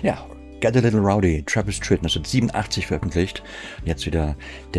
Ja, Get a Little Rowdy, Travis Tritt, 1987 veröffentlicht. Jetzt wieder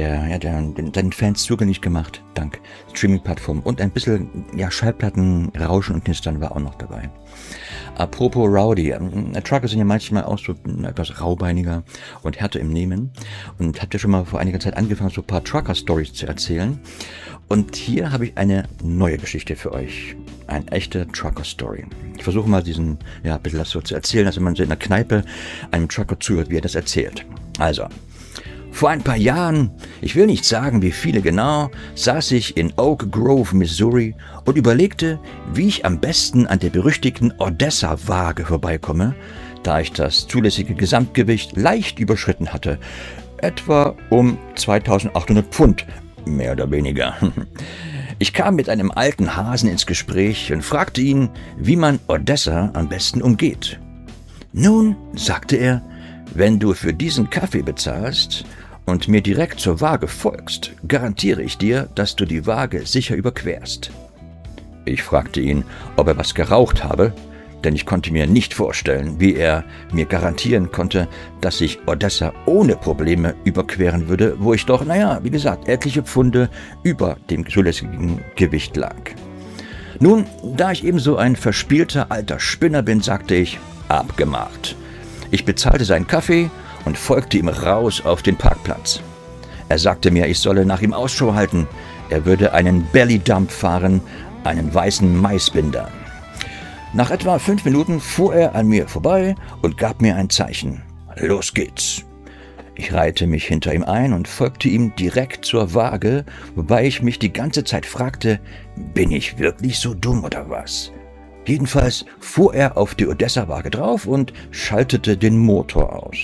den Fans zugänglich gemacht, dank Streaming-Plattform. Und ein bisschen Schallplatten, Rauschen und Knistern war auch noch dabei. Apropos Rowdy, Trucker sind ja manchmal auch so etwas raubeiniger und härter im Nehmen. Und habt ihr schon mal vor einiger Zeit angefangen, so ein paar Trucker-Stories zu erzählen. Und hier habe ich eine neue Geschichte für euch. Eine echte Trucker-Story. Ich versuche mal ein bisschen das so zu erzählen, dass man so in der Kneipe einem Trucker zuhört, wie er das erzählt. Also, vor ein paar Jahren, ich will nicht sagen, wie viele genau, saß ich in Oak Grove, Missouri und überlegte, wie ich am besten an der berüchtigten Odessa-Waage vorbeikomme, da ich das zulässige Gesamtgewicht leicht überschritten hatte, etwa um 2800 Pfund, mehr oder weniger. Ich kam mit einem alten Hasen ins Gespräch und fragte ihn, wie man Odessa am besten umgeht. Nun, sagte er, wenn du für diesen Kaffee bezahlst und mir direkt zur Waage folgst, garantiere ich dir, dass du die Waage sicher überquerst. Ich fragte ihn, ob er was geraucht habe, denn ich konnte mir nicht vorstellen, wie er mir garantieren konnte, dass ich Odessa ohne Probleme überqueren würde, wo ich doch, wie gesagt, etliche Pfunde über dem zulässigen Gewicht lag. Nun, da ich ebenso ein verspielter alter Spinner bin, sagte ich, abgemacht. Ich bezahlte seinen Kaffee und folgte ihm raus auf den Parkplatz. Er sagte mir, ich solle nach ihm Ausschau halten. Er würde einen Bellydump fahren, einen weißen Maisbinder. Nach etwa 5 Minuten fuhr er an mir vorbei und gab mir ein Zeichen. Los geht's. Ich reihte mich hinter ihm ein und folgte ihm direkt zur Waage, wobei ich mich die ganze Zeit fragte, bin ich wirklich so dumm oder was? Jedenfalls fuhr er auf die Odessa-Waage drauf und schaltete den Motor aus.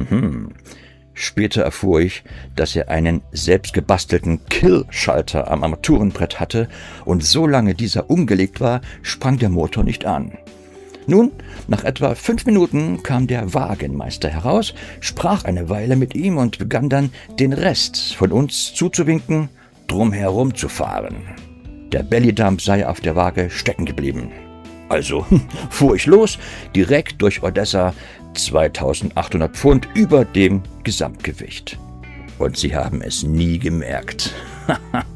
Später erfuhr ich, dass er einen selbstgebastelten Kill-Schalter am Armaturenbrett hatte und solange dieser umgelegt war, sprang der Motor nicht an. Nun, nach etwa 5 Minuten kam der Wagenmeister heraus, sprach eine Weile mit ihm und begann dann, den Rest von uns zuzuwinken, drumherum zu fahren. Der Bellydump sei auf der Waage stecken geblieben. Also fuhr ich los, direkt durch Odessa, 2800 Pfund über dem Gesamtgewicht. Und sie haben es nie gemerkt.